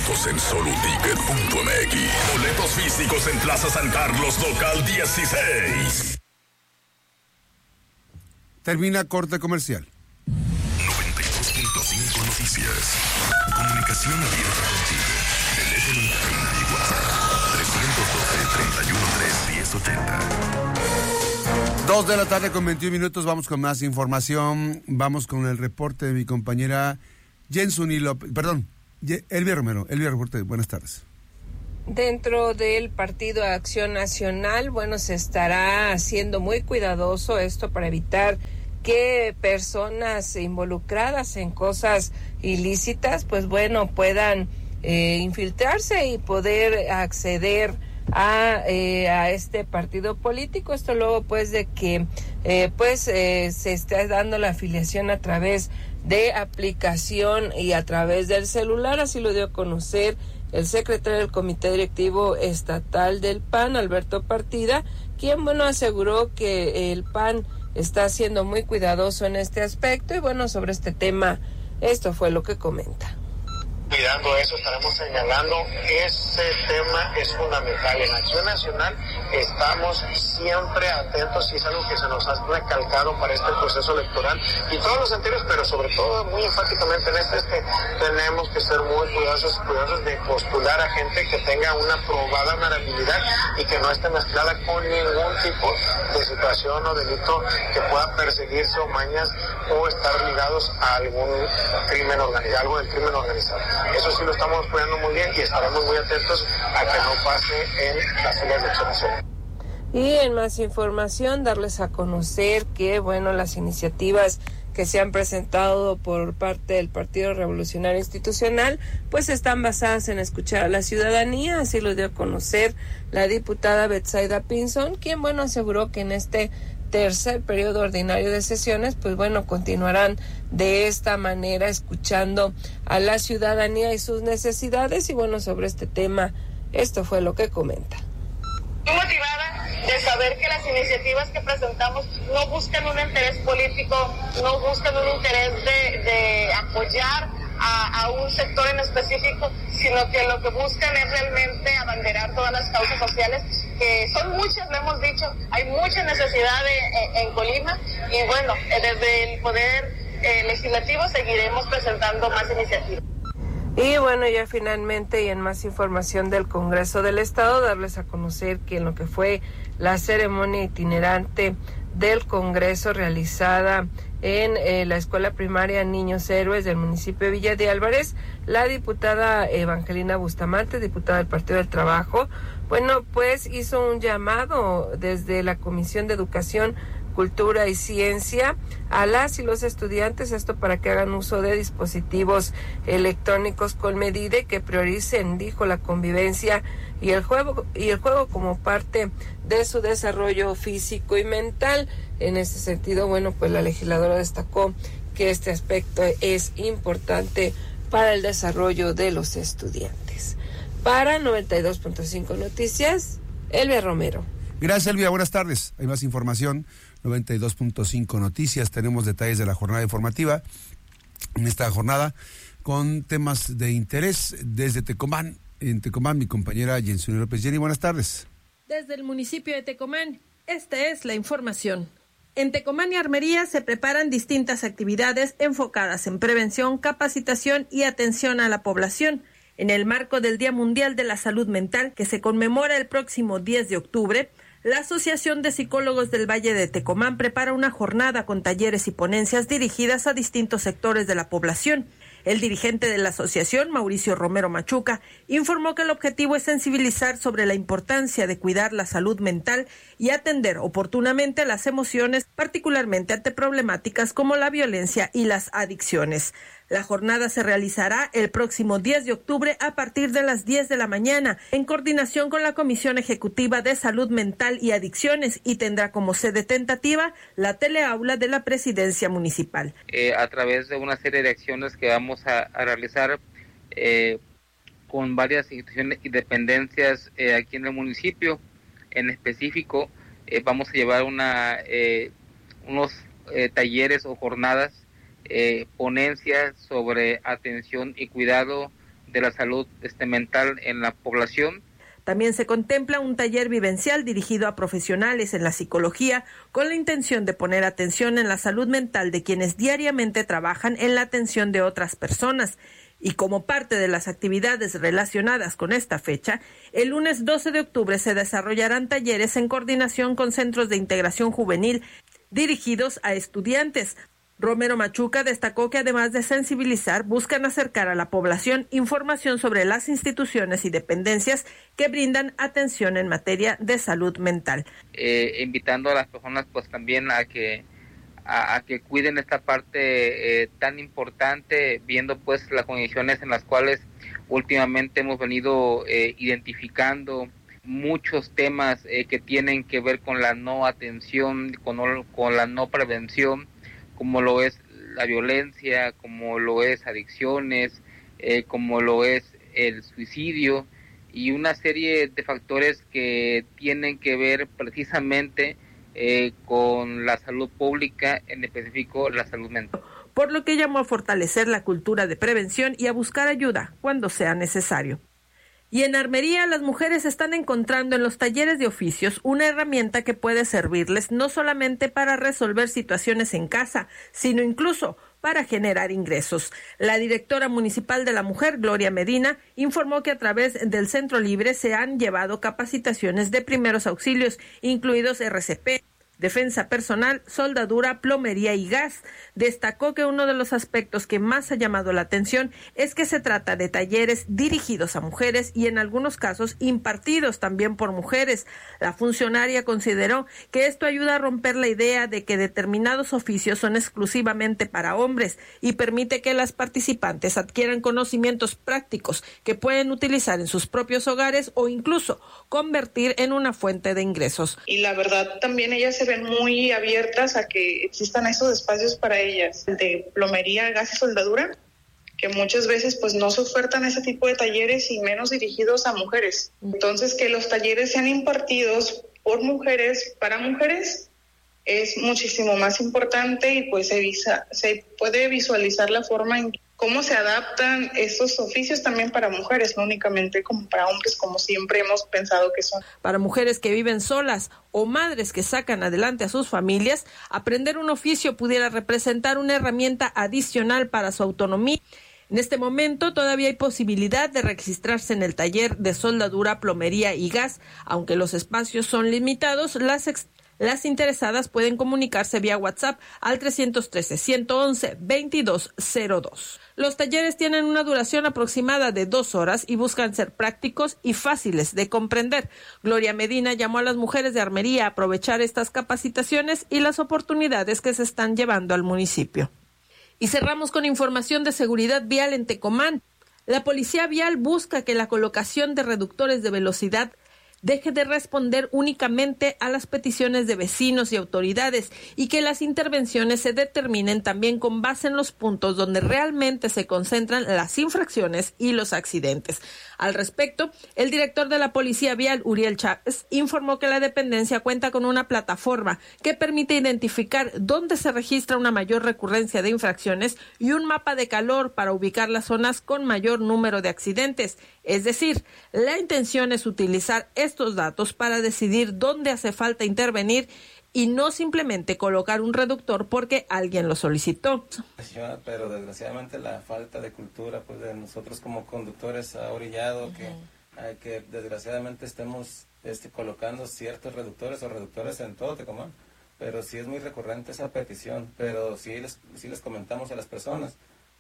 boletos en soluticket.mx. Boletos físicos en Plaza San Carlos, local 16. Termina corte comercial. 92.5 Noticias. Comunicación abierta contigo. Teléfono en cabina y WhatsApp. 312-313-1080. 2 de la tarde con 21 minutos. Vamos con más información. Vamos con el reporte de mi compañera Jensuni López. Perdón, Elvia Romero. Elvia, reporte. Buenas tardes. Dentro del Partido Acción Nacional, se estará haciendo muy cuidadoso esto para evitar que personas involucradas en cosas ilícitas, puedan infiltrarse y poder acceder a este partido político. Esto luego de que se está dando la afiliación a través de aplicación y a través del celular. Así lo dio a conocer el secretario del Comité Directivo Estatal del PAN, Alberto Partida, quien aseguró que el PAN está siendo muy cuidadoso en este aspecto y sobre este tema, esto fue lo que comenta. Cuidando eso, estaremos señalando, ese tema es fundamental. En Acción Nacional estamos siempre atentos y es algo que se nos ha recalcado para este proceso electoral y todos los sentidos, pero sobre todo muy enfáticamente en este, tenemos que ser muy cuidadosos de postular a gente que tenga una probada honorabilidad y que no esté mezclada con ningún tipo de situación o delito que pueda perseguirse o mañas o estar ligados a algún crimen organizado, algo del crimen organizado. Eso sí lo estamos cuidando muy bien y estaremos muy atentos a que no pase en las filas de Acción Nacional. Y en más información, darles a conocer que, las iniciativas que se han presentado por parte del Partido Revolucionario Institucional, están basadas en escuchar a la ciudadanía. Así lo dio a conocer la diputada Betsaida Pinzón, quien, aseguró que en este tercer periodo ordinario de sesiones, continuarán de esta manera escuchando a la ciudadanía y sus necesidades. Y sobre este tema, esto fue lo que comenta. Estoy motivada de saber que las iniciativas que presentamos no buscan un interés político, no buscan un interés de apoyar a un sector en específico, sino que lo que buscan es realmente abanderar todas las causas sociales, que son muchas, lo hemos dicho, hay mucha necesidad en Colima, y desde el Poder Legislativo seguiremos presentando más iniciativas. Y ya finalmente, y en más información del Congreso del Estado, darles a conocer que en lo que fue la ceremonia itinerante del Congreso realizada en la Escuela Primaria Niños Héroes del municipio de Villa de Álvarez, la diputada Evangelina Bustamante, diputada del Partido del Trabajo, hizo un llamado desde la Comisión de Educación, Cultura y Ciencia a las y los estudiantes, esto para que hagan uso de dispositivos electrónicos con medida y que prioricen, dijo, la convivencia y el juego como parte de su desarrollo físico y mental. En este sentido, la legisladora destacó que este aspecto es importante para el desarrollo de los estudiantes. Para 92.5 Noticias, Elvia Romero. Gracias, Elvia. Buenas tardes. Hay más información. 92.5 Noticias. Tenemos detalles de la jornada informativa. En esta jornada, con temas de interés desde Tecomán. En Tecomán, mi compañera Jensuni López. Jenny, buenas tardes. Desde el municipio de Tecomán, esta es la información. En Tecomán y Armería se preparan distintas actividades enfocadas en prevención, capacitación y atención a la población. En el marco del Día Mundial de la Salud Mental, que se conmemora el próximo 10 de octubre, la Asociación de Psicólogos del Valle de Tecomán prepara una jornada con talleres y ponencias dirigidas a distintos sectores de la población. El dirigente de la asociación, Mauricio Romero Machuca, informó que el objetivo es sensibilizar sobre la importancia de cuidar la salud mental y atender oportunamente las emociones, particularmente ante problemáticas como la violencia y las adicciones. La jornada se realizará el próximo 10 de octubre a partir de las 10 de la mañana, en coordinación con la Comisión Ejecutiva de Salud Mental y Adicciones, y tendrá como sede tentativa la teleaula de la Presidencia Municipal. A través de una serie de acciones que vamos a realizar con varias instituciones y dependencias aquí en el municipio, en específico, vamos a llevar unos talleres o jornadas, ponencias sobre atención y cuidado de la salud mental en la población. También se contempla un taller vivencial dirigido a profesionales en la psicología con la intención de poner atención en la salud mental de quienes diariamente trabajan en la atención de otras personas. Y como parte de las actividades relacionadas con esta fecha, el lunes 12 de octubre se desarrollarán talleres en coordinación con centros de integración juvenil dirigidos a estudiantes. Romero Machuca destacó que además de sensibilizar, buscan acercar a la población información sobre las instituciones y dependencias que brindan atención en materia de salud mental. Invitando a las personas pues también a que cuiden esta parte tan importante, viendo pues las condiciones en las cuales últimamente hemos venido identificando muchos temas que tienen que ver con la no atención, con la no prevención, como lo es la violencia, como lo es adicciones, como lo es el suicidio y una serie de factores que tienen que ver precisamente con la salud pública, en específico la salud mental. Por lo que llamó a fortalecer la cultura de prevención y a buscar ayuda cuando sea necesario. Y en Armería, las mujeres están encontrando en los talleres de oficios una herramienta que puede servirles no solamente para resolver situaciones en casa, sino incluso para generar ingresos. La directora municipal de la mujer, Gloria Medina, informó que a través del Centro Libre se han llevado capacitaciones de primeros auxilios, incluidos RCP, defensa personal, soldadura, plomería y gas. Destacó que uno de los aspectos que más ha llamado la atención es que se trata de talleres dirigidos a mujeres y en algunos casos impartidos también por mujeres. La funcionaria consideró que esto ayuda a romper la idea de que determinados oficios son exclusivamente para hombres y permite que las participantes adquieran conocimientos prácticos que pueden utilizar en sus propios hogares o incluso convertir en una fuente de ingresos. Y la verdad también ellas se ven muy abiertas a que existan esos espacios para ellas, de plomería, gas y soldadura, que muchas veces pues no se ofertan ese tipo de talleres y menos dirigidos a mujeres. Entonces, que los talleres sean impartidos por mujeres, para mujeres, es muchísimo más importante y pues se puede visualizar la forma en cómo se adaptan estos oficios también para mujeres, no únicamente como para hombres, como siempre hemos pensado que son. Para mujeres que viven solas o madres que sacan adelante a sus familias, aprender un oficio pudiera representar una herramienta adicional para su autonomía. En este momento todavía hay posibilidad de registrarse en el taller de soldadura, plomería y gas, aunque los espacios son limitados. Las interesadas pueden comunicarse vía WhatsApp al 313-111-2202. Los talleres tienen una duración aproximada de 2 horas y buscan ser prácticos y fáciles de comprender. Gloria Medina llamó a las mujeres de Armería a aprovechar estas capacitaciones y las oportunidades que se están llevando al municipio. Y cerramos con información de seguridad vial en Tecomán. La Policía Vial busca que la colocación de reductores de velocidad deje de responder únicamente a las peticiones de vecinos y autoridades y que las intervenciones se determinen también con base en los puntos donde realmente se concentran las infracciones y los accidentes. Al respecto, el director de la Policía Vial, Uriel Chávez, informó que la dependencia cuenta con una plataforma que permite identificar dónde se registra una mayor recurrencia de infracciones y un mapa de calor para ubicar las zonas con mayor número de accidentes. Es decir, la intención es utilizar estos datos para decidir dónde hace falta intervenir y no simplemente colocar un reductor porque alguien lo solicitó. Pero desgraciadamente la falta de cultura pues de nosotros como conductores ha orillado que desgraciadamente estemos colocando ciertos reductores o reductores en todo Tecomán. Pero sí es muy recurrente esa petición, pero sí les comentamos a las personas.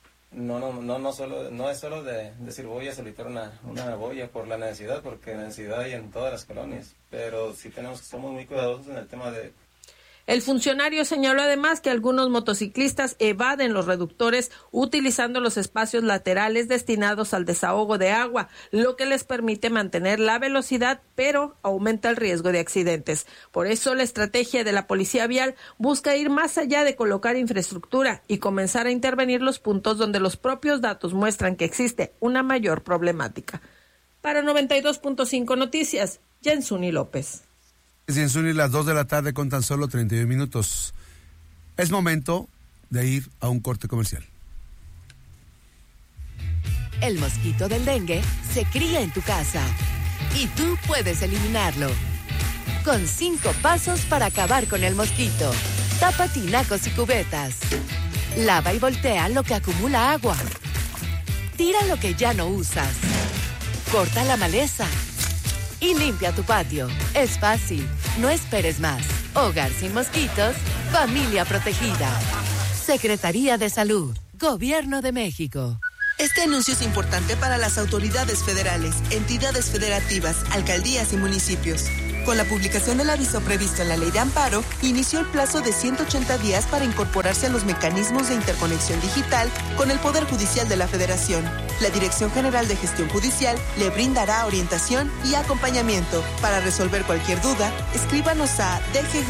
No es solo de decir voy a solicitar una boya por la necesidad, porque necesidad hay en todas las colonias, pero sí somos muy cuidadosos en el tema de... El funcionario señaló además que algunos motociclistas evaden los reductores utilizando los espacios laterales destinados al desahogo de agua, lo que les permite mantener la velocidad, pero aumenta el riesgo de accidentes. Por eso la estrategia de la Policía Vial busca ir más allá de colocar infraestructura y comenzar a intervenir los puntos donde los propios datos muestran que existe una mayor problemática. Para 92.5 Noticias, Jensuni López. En Zuni, las 2 de la tarde con tan solo 31 minutos. Es momento de ir a un corte comercial. El mosquito del dengue se cría en tu casa y tú puedes eliminarlo. Con 5 pasos para acabar con el mosquito. Tapa tinacos y cubetas. Lava y voltea lo que acumula agua. Tira lo que ya no usas. Corta la maleza. Y limpia tu patio. Es fácil. No esperes más. Hogar sin mosquitos. Familia protegida. Secretaría de Salud. Gobierno de México. Este anuncio es importante para las autoridades federales, entidades federativas, alcaldías y municipios. Con la publicación del aviso previsto en la Ley de Amparo, inició el plazo de 180 días para incorporarse a los mecanismos de interconexión digital con el Poder Judicial de la Federación. La Dirección General de Gestión Judicial le brindará orientación y acompañamiento. Para resolver cualquier duda, escríbanos a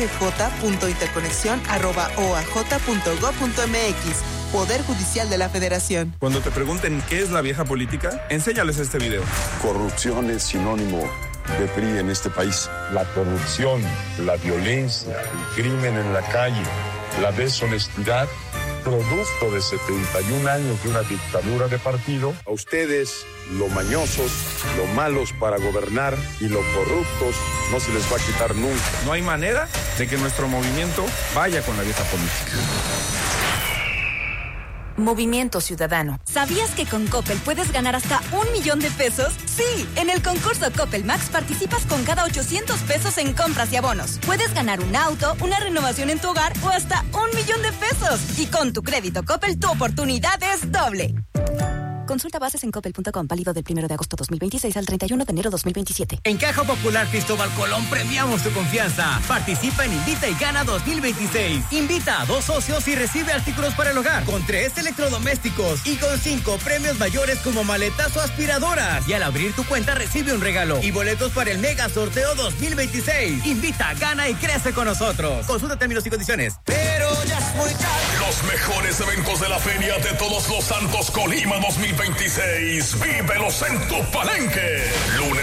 dggj.interconexión@oaj.gov.mx. Poder Judicial de la Federación. Cuando te pregunten qué es la vieja política, enséñales este video. Corrupción es sinónimo de PRI en este país. La corrupción, la violencia, el crimen en la calle, la deshonestidad, producto de 71 años de una dictadura de partido. A ustedes, lo mañosos, lo malos para gobernar y lo corruptos, no se les va a quitar nunca. No hay manera de que nuestro movimiento vaya con la vieja política. Movimiento Ciudadano. ¿Sabías que con Coppel puedes ganar hasta 1 millón de pesos? Sí, en el concurso Coppel Max participas con cada 800 pesos en compras y abonos. Puedes ganar un auto, una renovación en tu hogar o hasta 1 millón de pesos. Y con tu crédito Coppel, tu oportunidad es doble. Consulta bases en coppel.com, válido del 1 de agosto 2026 al 31 de enero 2027. En Caja Popular Cristóbal Colón premiamos tu confianza. Participa en Invita y Gana 2026. Invita a 2 socios y recibe artículos para el hogar con 3 electrodomésticos y con 5 premios mayores como maletas o aspiradoras. Y al abrir tu cuenta recibe un regalo y boletos para el Mega Sorteo 2026. Invita, gana y crece con nosotros. Consulta términos y condiciones. Pero ya es muy tarde. Los mejores eventos de la Feria de Todos los Santos Colima 2026. Vívelos en tu palenque. Lunes